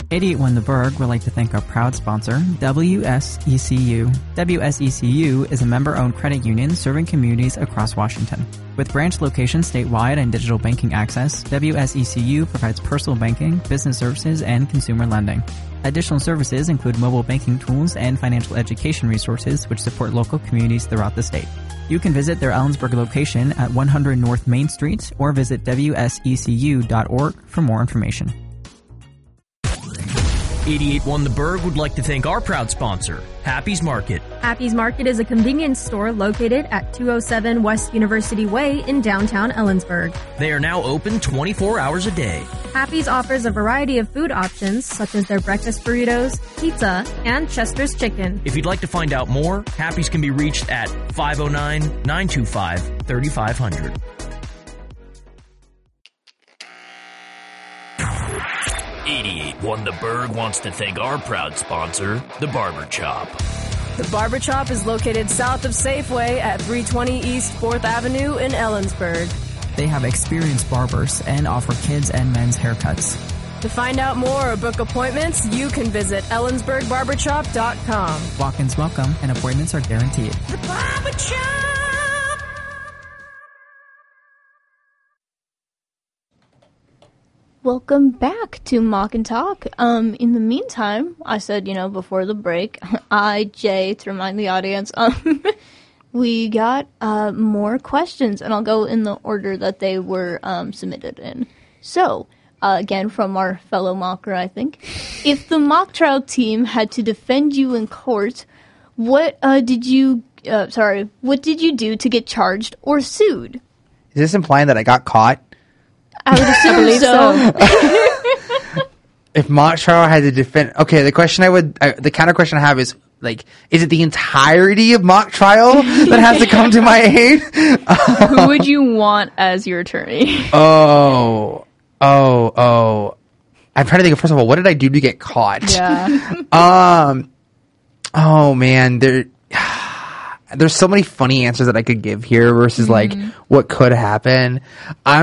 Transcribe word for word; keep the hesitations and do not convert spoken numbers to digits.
eighty-eight one The Berg would like to thank our proud sponsor, W S E C U. W S E C U is a member-owned credit union serving communities across Washington. With branch locations statewide and digital banking access, W S E C U provides personal banking, business services, and consumer lending. Additional services include mobile banking tools and financial education resources which support local communities throughout the state. You can visit their Ellensburg location at one hundred North Main Street or visit W S E C U dot org for more information. eighty-eight one The Berg would like to thank our proud sponsor, Happy's Market. Happy's Market is a convenience store located at two oh seven West University Way in downtown Ellensburg. They are now open twenty-four hours a day. Happy's offers a variety of food options such as their breakfast burritos, pizza, and Chester's chicken. If you'd like to find out more, Happy's can be reached at five oh nine, nine two five, three five zero zero. eighty-eight one The Berg wants to thank our proud sponsor, The Barber Chop. The Barber Chop is located south of Safeway at three twenty East fourth Avenue in Ellensburg. They have experienced barbers and offer kids and men's haircuts. To find out more or book appointments, you can visit ellensburg barber chop dot com. Walk-ins welcome and appointments are guaranteed. The Barber Chop! Welcome back to Mock and Talk. Um, in the meantime, I said, you know, before the break, I, Jay, to remind the audience, um, we got uh, more questions, and I'll go in the order that they were um, submitted in. So, uh, again, from our fellow mocker, I think. If the mock trial team had to defend you in court, what uh, did you, uh, sorry, what did you do to get charged or sued? Is this implying that I got caught? I would assume so. If mock trial had to defend, okay, the question I would, uh, the counter question I have is, like, is it the entirety of mock trial that has to come to my aid? Who would you want as your attorney? Oh, oh, oh. I'm trying to think of, first of all, what did I do to get caught? Yeah. um, oh man, there, there's so many funny answers that I could give here versus mm-hmm. like what could happen. I'm